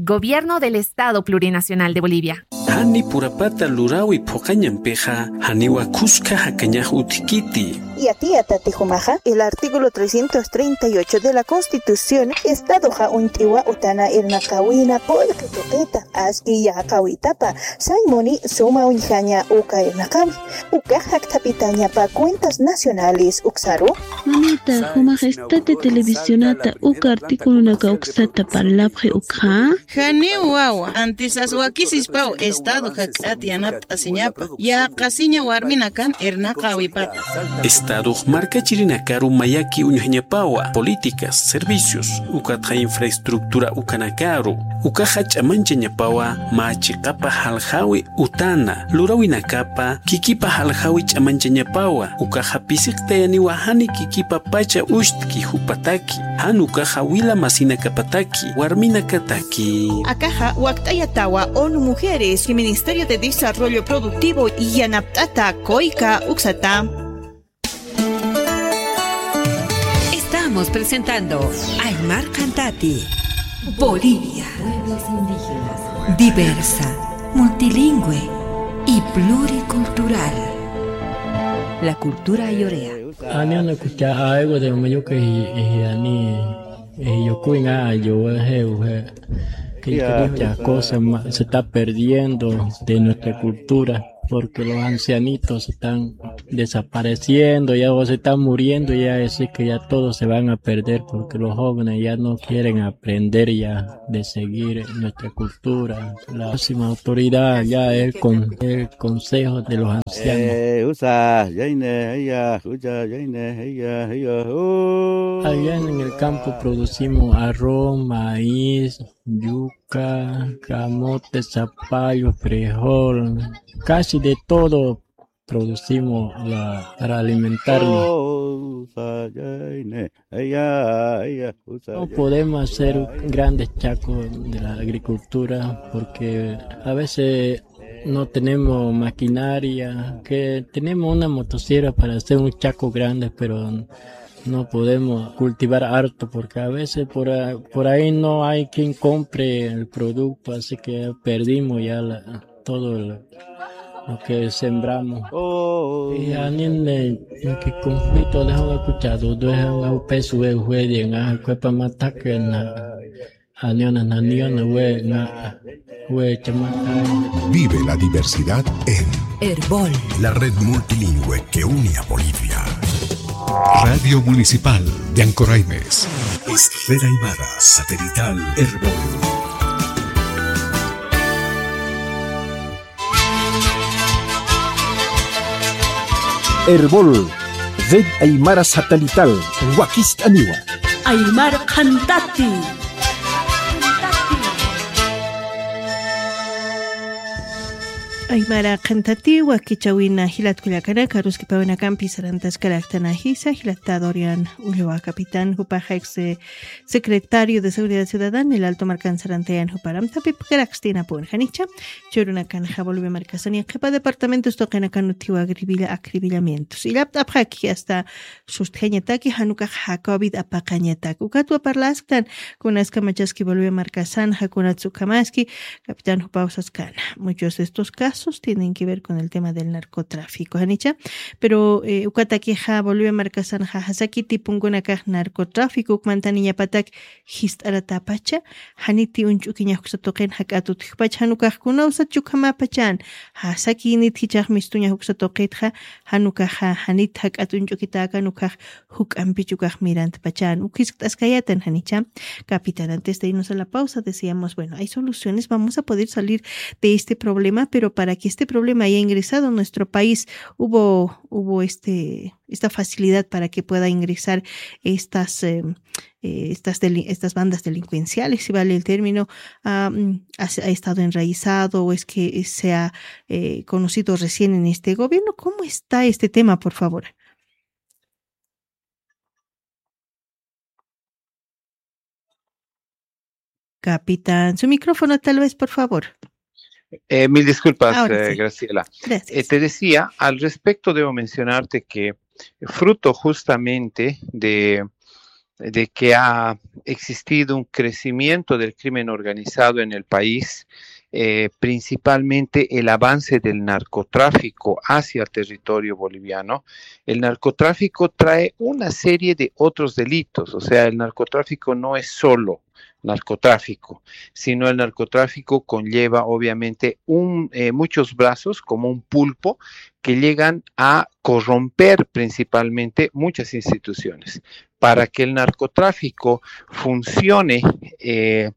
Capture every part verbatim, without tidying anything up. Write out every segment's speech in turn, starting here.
Gobierno del Estado Plurinacional de Bolivia. Hani purapata lurawi pocañampeja, haniwa kuska hakañaj utikiti. Y a ti, Atatijumaja, el artículo trescientos treinta y ocho de la Constitución, Estado ja untiwa utana irnakawina polka toqueta, aski ya kawitapa, saimoni suma unjaña uka irnakawi, uka haktapitaña pa cuentas nacionales uksaru. Mamita, Jumaja, estate televisionata uka artículo naka uksata parlabje ukha. Jani wawa, antisas wakisispau Estado hakatianap asiñapa, ya kasiña warminakan irnakawipata. Estado marca chirinakaru mayaki uñuñapawa, políticas, servicios, ukatja infraestructura ukanakaru, ukaja chamancha ñapawa, machiqapa halhawi utana, lurawinakapa, kikipa halhawi chamancha ñapawa, ukaja pisikta wahani kikipa pacha ushtki hupataki, han ukaja wila masina kapataki, warmina kataki. Akaja waktayatawa ONU Mujeres y Ministerio de Desarrollo Productivo y Yanaptata Koika Uksata. Estamos presentando Aymar Cantati, Bolivia, pueblos indígenas, diversa, multilingüe y pluricultural. La cultura ayorea. Ani ana kucha algo de mayo que ani yo cuina yo he que muchas cosas se está perdiendo de nuestra cultura porque los ancianitos están desapareciendo, ya o se están muriendo, ya es que ya todos se van a perder porque los jóvenes ya no quieren aprender ya de seguir nuestra cultura. La próxima autoridad ya es con el consejo de los ancianos. Allá en el campo producimos arroz, maíz, yuca, camote, zapallo, frijol, casi de todo producimos la, para alimentarnos. No podemos hacer grandes chacos de la agricultura porque a veces no tenemos maquinaria, que tenemos una motosierra para hacer un chaco grande, pero no podemos cultivar harto porque a veces por, ahí, por ahí no hay quien compre el producto, así que perdimos ya la, todo el, lo que sembramos. Oh, y a niños que conflicto dejo escuchado, dejo a peso de juez en a cuerpo matar que na a niños na niños we na we chamata. Vive la diversidad en Herbol, la red multilingüe que une a Bolivia. Radio Municipal de Ancoraimes. Esfera Aymara Satelital Herbol. Herbol, Red Aymara Satelital, Huaquist Aniwa. Aymar Cantati. Aymara Cantati, Huaquichawina, Hilat Culiacana, Caruski Pavena Campi, Sarantas Caractana Hisa, Hilatadorian Ulloa, Capitán, Jupaja, ex secretario de Seguridad Ciudadana, el Alto Marcan Sarantean, Juparam, Tapip, Caraxtina, Puenjanicha, Choruna Canja, Volve Marcasania, Jepa Departamentos, Toquena Canutiwa, Agribilla, Acribillamientos. Y la Apjaki hasta Sustgeñetaki, Hanuka, Jacobit, Apacañetak, Ucatua Parlastan, Kunaska Machaski, Volve Marcasan, Hakunatsukamaski, Capitán Jupausascana. Muchos de estos casos tienen que ver con el tema del narcotráfico, Hanicha, pero ukatakeja volvió a marcar sanja hasaki tipungunaka narcotráfico ukmantaniya patak histaratapacha haniti unchukiña huksatoqen hakatut hpacha hanukajkuna usachukama pachan hasaki nithichaj mistuña huksatoqetja hanukaja hanit hakatunchukitaka nukaj hukampichukaj mirant pachan ukisqtaskayatan Hanicha. Capitán, antes de irnos a la pausa decíamos, bueno, hay soluciones, vamos a poder salir de este problema, pero para que este problema haya ingresado a nuestro país hubo hubo este esta facilidad para que pueda ingresar estas eh, estas deli- estas bandas delincuenciales, si vale el término, um, ha, ha estado enraizado o es que se ha eh, conocido recién en este gobierno. ¿Cómo está este tema, por favor? Capitán, su micrófono tal vez, por favor. Eh, mil disculpas, eh, sí. Graciela. Gracias. Eh, te decía, al respecto debo mencionarte que fruto justamente de de que ha existido un crecimiento del crimen organizado en el país, eh, principalmente el avance del narcotráfico hacia el territorio boliviano. El narcotráfico trae una serie de otros delitos, o sea, el narcotráfico no es solo narcotráfico, sino el narcotráfico conlleva obviamente un, eh, muchos brazos como un pulpo que llegan a corromper principalmente muchas instituciones. Para que el narcotráfico funcione, eh,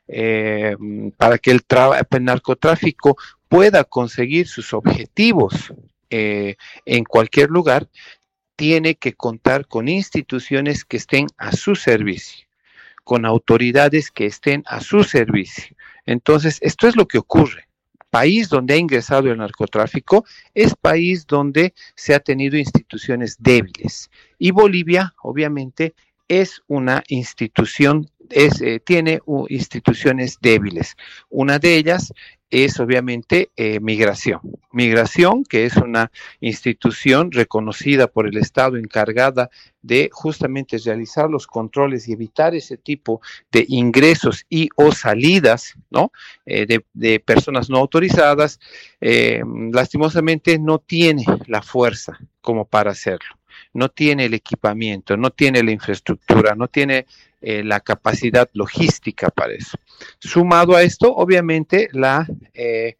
eh, para que el, el narcotráfico pueda conseguir sus objetivos eh, en cualquier lugar, tiene que contar con instituciones que estén a su servicio, con autoridades que estén a su servicio. Entonces, esto es lo que ocurre. País donde ha ingresado el narcotráfico es país donde se ha tenido instituciones débiles. Y Bolivia, obviamente, es una institución, es, eh, tiene uh, instituciones débiles. Una de ellas es obviamente eh, migración. Migración, que es una institución reconocida por el Estado encargada de justamente realizar los controles y evitar ese tipo de ingresos y o salidas, ¿no? Eh, de, de personas no autorizadas, eh, lastimosamente no tiene la fuerza como para hacerlo. No tiene el equipamiento, no tiene la infraestructura, no tiene eh, la capacidad logística para eso. Sumado a esto, obviamente, la, eh,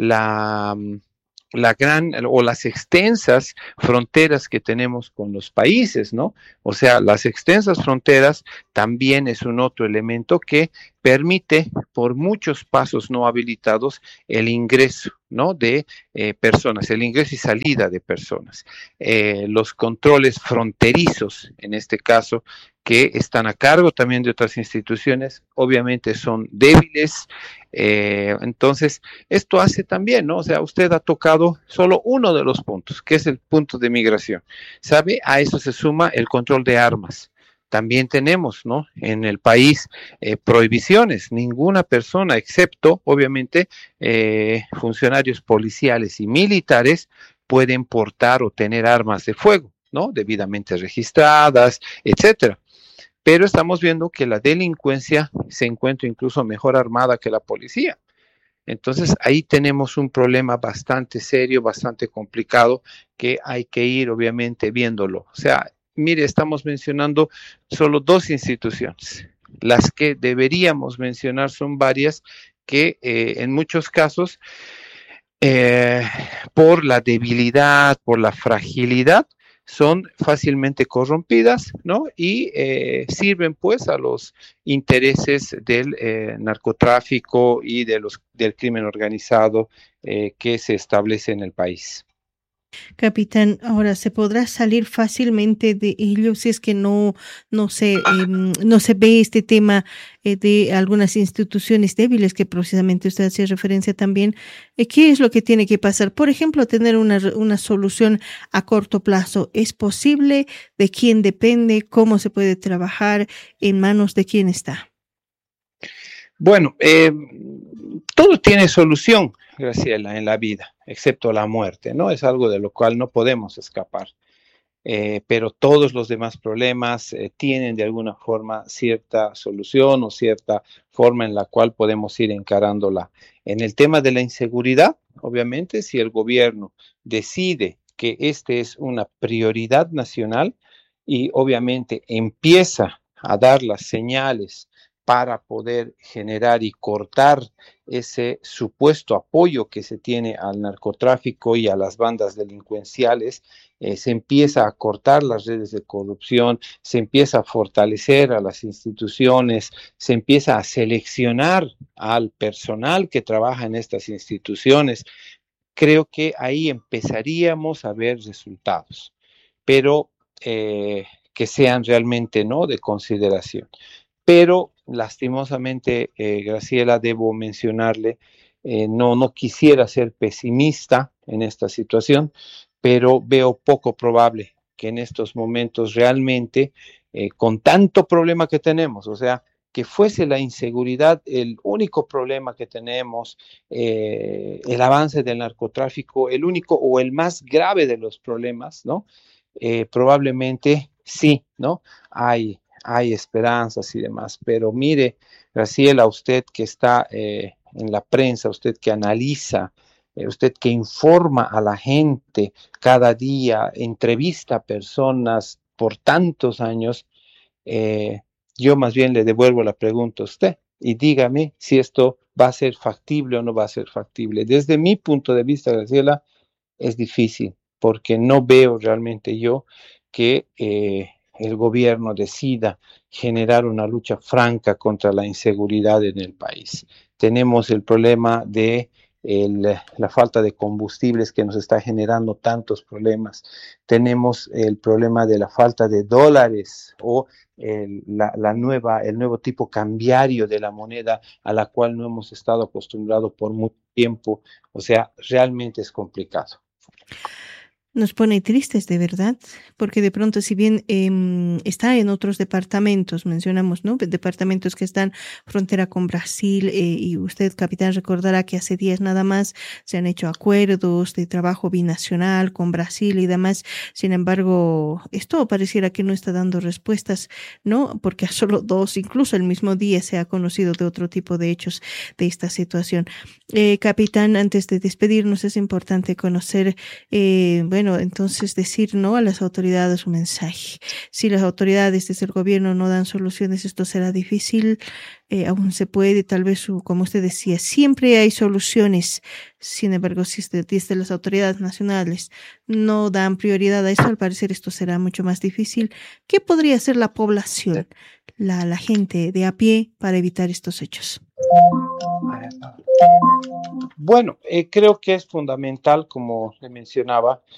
la, la gran o las extensas fronteras que tenemos con los países, ¿no? O sea, las extensas fronteras también es un otro elemento que permite por muchos pasos no habilitados el ingreso, ¿no? de eh, personas, el ingreso y salida de personas. Eh, los controles fronterizos, en este caso, que están a cargo también de otras instituciones, obviamente son débiles. Eh, entonces, esto hace también, ¿no? O sea, usted ha tocado solo uno de los puntos, que es el punto de migración. ¿Sabe? A eso se suma el control de armas. También tenemos, ¿no? En el país eh, prohibiciones. Ninguna persona, excepto, obviamente, eh, funcionarios policiales y militares, pueden portar o tener armas de fuego, ¿no? Debidamente registradas, etcétera. Pero estamos viendo que la delincuencia se encuentra incluso mejor armada que la policía. Entonces, ahí tenemos un problema bastante serio, bastante complicado, que hay que ir, obviamente, viéndolo. O sea, mire, estamos mencionando solo dos instituciones. Las que deberíamos mencionar son varias que eh, en muchos casos, eh, por la debilidad, por la fragilidad, son fácilmente corrompidas, ¿no? Y eh, sirven pues a los intereses del eh, narcotráfico y de los, del crimen organizado eh, que se establece en el país. Capitán, ahora, ¿se podrá salir fácilmente de ello si es que no, no, se, eh, no se ve este tema eh, de algunas instituciones débiles que precisamente usted hacía referencia también? Eh, ¿Qué es lo que tiene que pasar? Por ejemplo, tener una, una solución a corto plazo. ¿Es posible? ¿De quién depende? ¿Cómo se puede trabajar? ¿En manos de quién está? Bueno, eh, todo tiene solución, Graciela, en la vida, excepto la muerte, ¿no? Es algo de lo cual no podemos escapar. Eh, pero todos los demás problemas eh, tienen de alguna forma cierta solución o cierta forma en la cual podemos ir encarándola. En el tema de la inseguridad, obviamente, si el gobierno decide que este es una prioridad nacional y obviamente empieza a dar las señales para poder generar y cortar ese supuesto apoyo que se tiene al narcotráfico y a las bandas delincuenciales, eh, se empieza a cortar las redes de corrupción, se empieza a fortalecer a las instituciones, se empieza a seleccionar al personal que trabaja en estas instituciones. Creo que ahí empezaríamos a ver resultados, pero eh, que sean realmente, ¿no?, de consideración. Pero lastimosamente, eh, Graciela, debo mencionarle, eh, no, no quisiera ser pesimista en esta situación, pero veo poco probable que en estos momentos realmente, eh, con tanto problema que tenemos, o sea, que fuese la inseguridad el único problema que tenemos, eh, el avance del narcotráfico, el único o el más grave de los problemas, ¿no? Eh, probablemente sí, ¿no? Hay hay esperanzas y demás. Pero mire, Graciela, usted que está eh, en la prensa, usted que analiza, eh, usted que informa a la gente cada día, entrevista a personas por tantos años, eh, yo más bien le devuelvo la pregunta a usted y dígame si esto va a ser factible o no va a ser factible. Desde mi punto de vista, Graciela, es difícil porque no veo realmente yo que eh, el gobierno decida generar una lucha franca contra la inseguridad en el país. Tenemos el problema de el, la falta de combustibles que nos está generando tantos problemas. Tenemos el problema de la falta de dólares o el, la, la nueva, el nuevo tipo cambiario de la moneda a la cual no hemos estado acostumbrados por mucho tiempo. O sea, realmente es complicado. Nos pone tristes, de verdad, porque de pronto, si bien eh, está en otros departamentos, mencionamos, ¿no? Departamentos que están frontera con Brasil, eh, y usted, capitán, recordará que hace días nada más se han hecho acuerdos de trabajo binacional con Brasil y demás. Sin embargo, esto pareciera que no está dando respuestas, ¿no? Porque a solo dos, incluso el mismo día, se ha conocido de otro tipo de hechos de esta situación. Eh, capitán, antes de despedirnos, es importante conocer, eh, bueno, entonces decir no a las autoridades un mensaje. Si las autoridades desde el gobierno no dan soluciones, esto será difícil. Eh, aún se puede, tal vez, como usted decía, siempre hay soluciones. Sin embargo, si desde las autoridades nacionales no dan prioridad a esto, al parecer esto será mucho más difícil. ¿Qué podría hacer la población, la, la gente de a pie, para evitar estos hechos? Bueno, eh, creo que es fundamental, como le mencionaba,